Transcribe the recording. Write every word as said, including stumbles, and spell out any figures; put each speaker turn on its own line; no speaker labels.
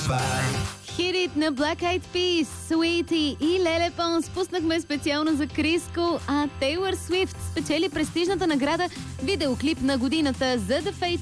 Хит на Black Eyed Peas, Sweetie и Леле Понс пуснахме специално за Криско, а Тейлър Свифт спечели престижната награда видеоклип на годината за The Fate